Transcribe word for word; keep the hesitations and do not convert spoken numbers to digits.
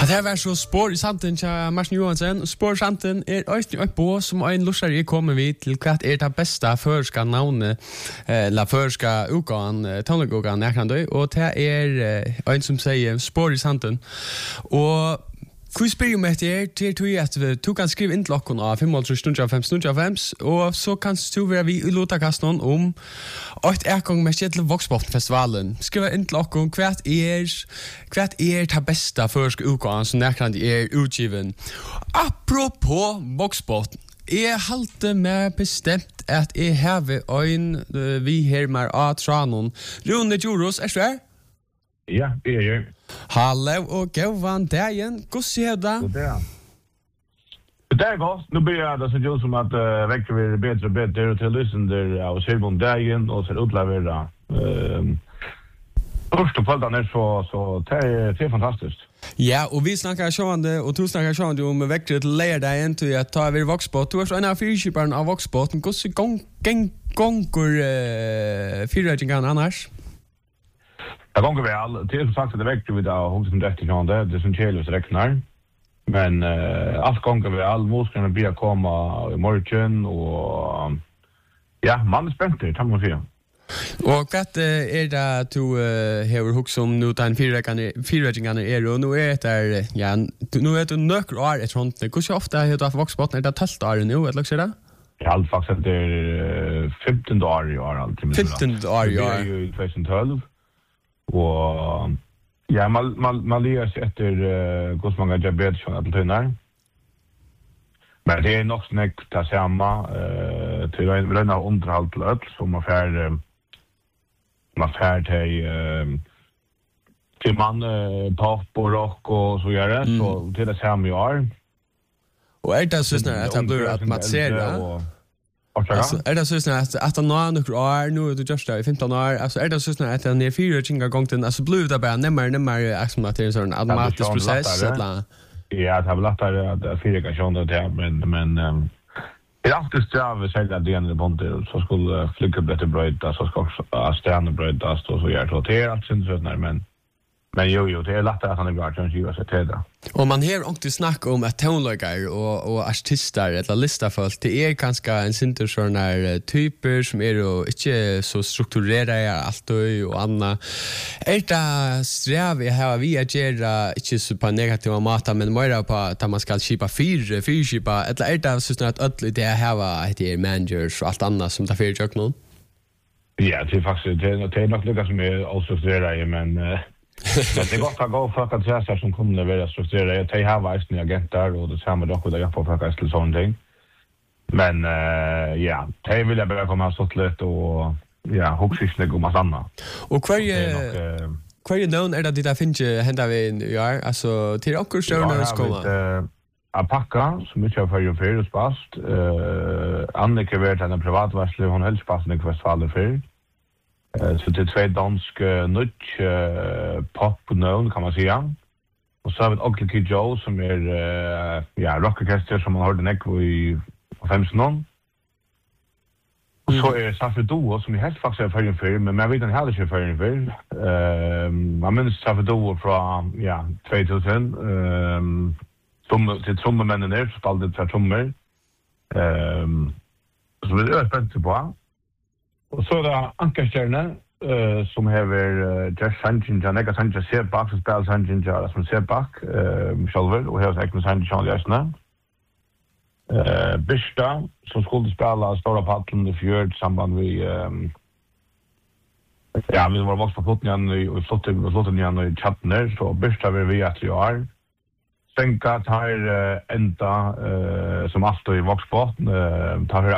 At her var så spår I santen til Martin Johansen. Spår santen er øyne og på som en lussar I kommer vi til hva er det beste førska navnet, eller førska ukan, tonlegukan, og det er en som sier spår I santen. Og Kui spyr jo med etter til tog at du kan skrive inn til okken av fem fem fem fem og så kan du være vi I Lotakasten om et ekong med til Voksbottenfestivalen. Skrive inn til okken hva er hva er det beste første uka som nærkant er utgiven. Apropos Voksbotten, jeg halte meg bestemt at jeg har øyn vi her med av Tranon. Rune Djuros, er du her? Ja, det er jeg. Hallo og gåvan dagen. Hvordan ser du det? God dag. Det er godt. Nå blir jeg det sånn som at uh, vekker vi bedre og bedre til lysen der av Silvon dagen og til utlever uh, først og følgen er så, så det, er, det er fantastisk. Ja, og vi snakker sjående, og du snakker sjående om vekker til leierdagen til at ta over Voksbot. Du er så en av fyrkjøperen av Voksbot. Hvordan gonger uh, fyrkjøperen annars? Det går väl. Det är som sagt att det väcker vi där hos som direkt från det. Det som Kjellus räknar. Men uh, allt gånger väl. Måste bli att komma I morgon och ja, man är spänd det, kan man säga. Och vad är det att du har hux om nu den fyrräkningarna är och nu är det där, ja, nu är det nökr år ett sånt. Hur ofta har du haft Voksbotten? Är det tolv år nu, eller så det? Jag har faktiskt att det är femton år I år alltid. femton år I år. Det är ju tjugohundratolv. Og ja, man, man, man lirer seg etter uh, hvordan man kan gjøre sånn at tunner. Men det er nok snakk til samme uh, til å rønne underhold til øl, så man får uh, man får til uh, til man uh, pop og rock og så gjør det, mm. så til det samme I år. Og er det sånn at det blir at man ser det? Alltså är det så snart att att några några år nu du just där I femton år alltså är det så snart att den är fyra tinga gången alltså blir det bara nämmer nämmer axel att det är sån automatisk process eller ja det har lättare att fyra kan det men men det är alltid sträv så att det är på det så skulle flyga bättre bröd så ska stanna bröd så så gör det det är alltså inte så men men jo jo det är lättare att han är bra att göra sig till det. Och man hör också snack om att tonläggare och och artister eller listafolk det är ganska en synter såna typer som är då inte så strukturerade allt och annat. Är det sträv jag har vi att göra inte så på negativa mata men mer på att man ska skipa fyra fyra skipa eller är det så snart att det har det är managers och allt annat som tar för jag någon. Ja, det är faktiskt det är nog lika som är också strukturerade men Men det går att gå för att säga som kommer vara strukturerade. Jag har varit en agent där och det samma dock och jag får försöka till sån ting. Men uh, ja, det vill jag bara komma så lätt och ja, hoxisnägg och massa annat. Och kvar är kvar är någon är det där finns hända vi ja, alltså till och stjärnor ska komma. A pakka som mycket för ju för spast. Eh Annika vet en privatvarsel hon helst passar i kvartalet för. Så det är två dansk nutch pop known kan man säga. Och så har vi Ugly Kid Joe som är ja rockorkester som man hörde näck I femton. Och så är Safri Duo som är helt faktiskt är för film men man vet inte heller inte för film. Ehm man minns Safri Duo från ja tvåtusen ehm som till trummännen där spelade för trummor. Ehm så det är spännande på. Och så där Ankerstjärna eh som har uh, Jeff Sanchez och Nega Sanchez ser back och spelar Sanchez och som ser back eh själva och har säkert Sanchez och Jasna. Eh Bista som skulle spela stora pallen I fjärde samband med ehm ja, vi var också på foten och flotte och flotte igen I chatten så Bista vill vi att göra. Sänka tar ända eh som alltid I Voksbot eh tar